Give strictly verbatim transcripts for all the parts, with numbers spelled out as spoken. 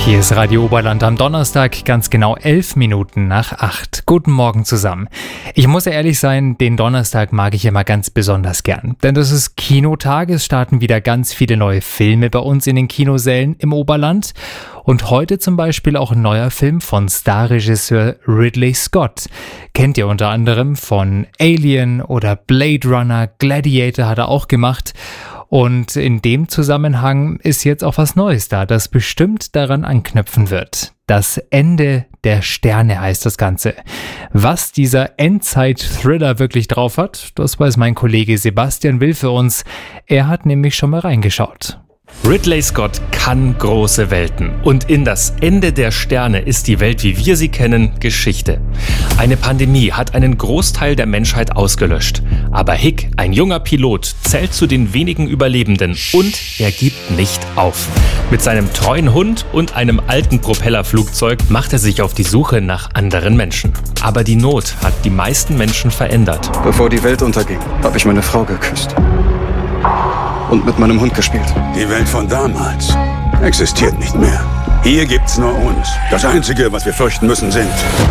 Hier ist Radio Oberland am Donnerstag, ganz genau elf Minuten nach acht. Guten Morgen zusammen. Ich muss ja ehrlich sein, den Donnerstag mag ich immer ganz besonders gern. Denn das ist Kinotag, es starten wieder ganz viele neue Filme bei uns in den Kinosälen im Oberland. Und heute zum Beispiel auch ein neuer Film von Starregisseur Ridley Scott. Kennt ihr unter anderem von Alien oder Blade Runner, Gladiator hat er auch gemacht. Und in dem Zusammenhang ist jetzt auch was Neues da, das bestimmt daran anknüpfen wird. Das Ende der Sterne heißt das Ganze. Was dieser Endzeit-Thriller wirklich drauf hat, das weiß mein Kollege Sebastian Will für uns. Er hat nämlich schon mal reingeschaut. Ridley Scott kann große Welten. Und in das Ende der Sterne ist die Welt, wie wir sie kennen, Geschichte. Eine Pandemie hat einen Großteil der Menschheit ausgelöscht. Aber Hick, ein junger Pilot, zählt zu den wenigen Überlebenden und er gibt nicht auf. Mit seinem treuen Hund und einem alten Propellerflugzeug macht er sich auf die Suche nach anderen Menschen. Aber die Not hat die meisten Menschen verändert. Bevor die Welt unterging, habe ich meine Frau geküsst. Und mit meinem Hund gespielt. Die Welt von damals existiert nicht mehr. Hier gibt's nur uns. Das Einzige, was wir fürchten müssen, sind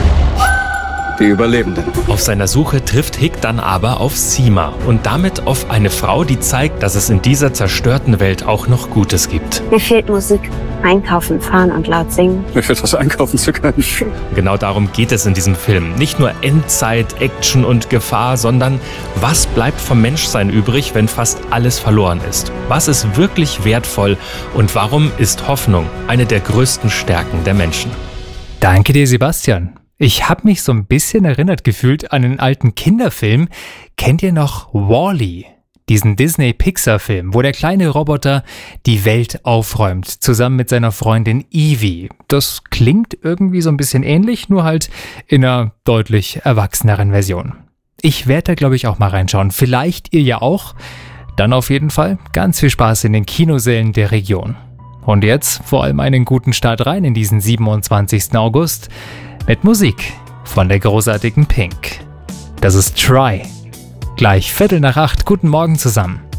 die Überlebenden. Auf seiner Suche trifft Hick dann aber auf Seema und damit auf eine Frau, die zeigt, dass es in dieser zerstörten Welt auch noch Gutes gibt. Mir fehlt Musik. Einkaufen, fahren und laut singen. Mir fehlt was einkaufen zu können. Genau darum geht es in diesem Film. Nicht nur Endzeit, Action und Gefahr, sondern was bleibt vom Menschsein übrig, wenn fast alles verloren ist? Was ist wirklich wertvoll und warum ist Hoffnung eine der größten Stärken der Menschen? Danke dir, Sebastian. Ich habe mich so ein bisschen erinnert gefühlt an einen alten Kinderfilm. Kennt ihr noch Wall-E? Diesen Disney-Pixar-Film, wo der kleine Roboter die Welt aufräumt, zusammen mit seiner Freundin Evie. Das klingt irgendwie so ein bisschen ähnlich, nur halt in einer deutlich erwachseneren Version. Ich werde da, glaube ich, auch mal reinschauen. Vielleicht ihr ja auch. Dann auf jeden Fall ganz viel Spaß in den Kinosälen der Region. Und jetzt vor allem einen guten Start rein in diesen siebenundzwanzigsten August mit Musik von der großartigen Pink. Das ist Try. Gleich Viertel nach acht. Guten Morgen zusammen.